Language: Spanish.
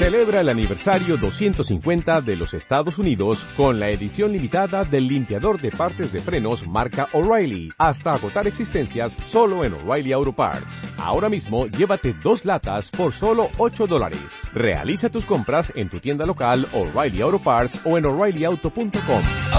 Celebra el aniversario 250 de los Estados Unidos con la edición limitada del limpiador de partes de frenos marca O'Reilly, hasta agotar existencias solo en O'Reilly Auto Parts. Ahora mismo llévate 2 latas por solo $8. Realiza tus compras en tu tienda local O'Reilly Auto Parts o en O'ReillyAuto.com.